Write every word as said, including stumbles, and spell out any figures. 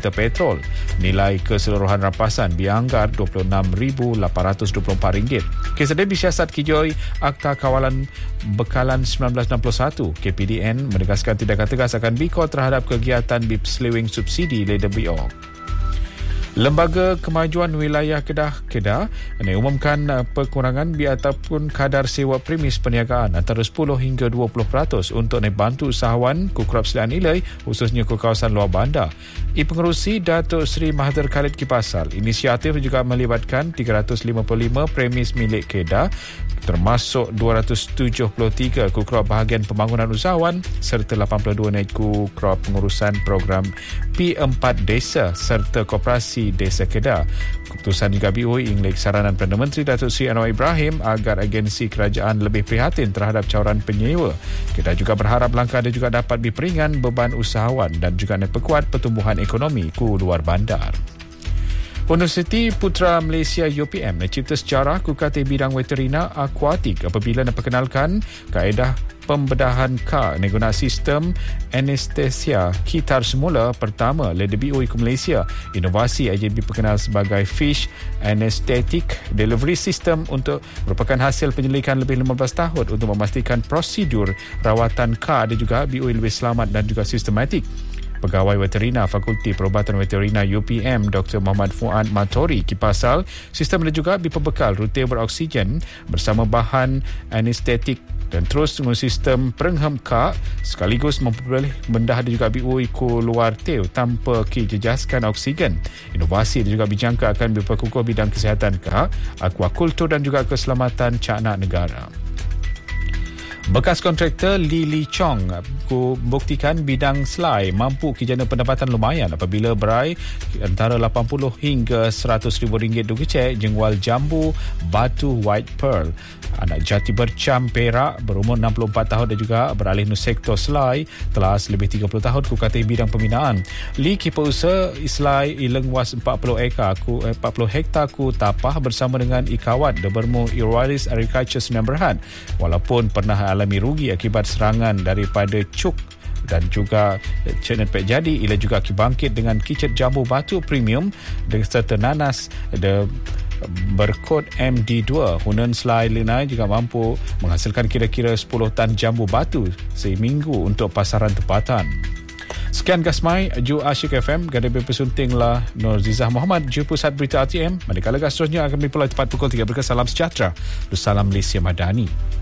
liter petrol. Nilai keseluruhan rampasan dianggar dua puluh enam ribu lapan ratus dua puluh empat ringgit. Kesedia disiasat kijoi Akta Kawalan Bekalan sembilan belas enam puluh satu. K P D N menegaskan tindakan tegas akan bikol terhadap kegiatan bib seliwing subsidi Leda B O. Lembaga Kemajuan Wilayah Kedah Kedah mengumumkan perkurangan bil ataupun kadar sewa premis perniagaan antara sepuluh hingga dua puluh peratus untuk bantu usahawan Kukrab Selian Ilai khususnya ke kawasan luar bandar. I-Pengerusi Datuk Seri Mahathir Khalid Kipasal, inisiatif juga melibatkan tiga ratus lima puluh lima premis milik Kedah termasuk dua ratus tujuh puluh tiga Kukrab bahagian pembangunan usahawan serta lapan puluh dua unit Kukrab pengurusan program P empat Desa serta Koperasi Desa Kedah. Keputusan juga B O I inglik saranan Perdana Menteri Datuk Seri Anwar Ibrahim agar agensi kerajaan lebih prihatin terhadap cawaran penyewa. Kedah juga berharap langkah dia juga dapat diperingan beban usahawan dan juga memperkuat pertumbuhan ekonomi ku luar bandar. Universiti Putra Malaysia U P M mencipta sejarah ku K T bidang veterina akuatik apabila memperkenalkan kaedah pembedahan K dengan sistem anestesia kitar semula pertama oleh B O I ke Malaysia. Inovasi I J B dikenal sebagai Fish Anesthetic Delivery System untuk merupakan hasil penyelidikan lebih lima belas tahun untuk memastikan prosedur rawatan K dan juga B O I lebih selamat dan juga sistematik. Pegawai Veterina Fakulti Perubatan Veterina U P M Doktor Muhammad Fuad Matori Kipasal, sistem ini juga berbekal rute beroksigen bersama bahan anestetik dan terus dengan sistem perenghem K sekaligus memperoleh mendah dan juga B O I ku luar teu tanpa kijejaskan oksigen. Inovasi dan juga dijangka akan berkukuh bidang kesihatan K, akuakultur dan juga keselamatan canak negara. Bekas kontraktor Lee Lee Chong buktikan bidang selai mampu kijana pendapatan lumayan apabila berai antara lapan puluh hingga seratus ribu ringgit du kecek jengwal jambu batu white pearl. Anak jati bercam Perak berumur enam puluh empat tahun dan juga beralih nu sektor selai telah lebih tiga puluh tahun ku kata bidang pembinaan. Lee kipa usaha selai ileng was empat puluh ekar ku empat puluh hektar ku tapah bersama dengan ikawat dan bermu Irwalis Agriculture Sdn Bhd. Walaupun pernah alami rugi akibat serangan daripada cuk dan juga Cik Pek Jadi, ia juga bangkit dengan kicet jambu batu premium dengan serta nanas de berkod M D dua. Hunan selai Lina juga mampu menghasilkan kira-kira sepuluh tan jambu batu seminggu untuk pasaran tempatan. Sekian Gasmai, Ju Asyik F M, gada berpesuntinglah Nur Zizah Muhammad, Ju Pusat Berita R T M. Manakala seterusnya akan berpulai tepat pukul tiga. Berkesalam sejahtera. Salam Malaysia Madani.